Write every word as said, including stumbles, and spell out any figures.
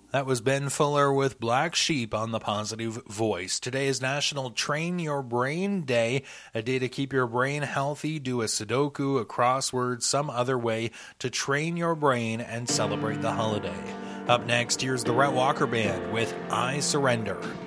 That was Ben Fuller with Black Sheep on the Positive Voice. Today is National Train Your Brain Day, a day to keep your brain healthy. Do a Sudoku, a crossword, some other way to train your brain and celebrate the holiday. Up next, here's the Rhett Walker Band with I Surrender.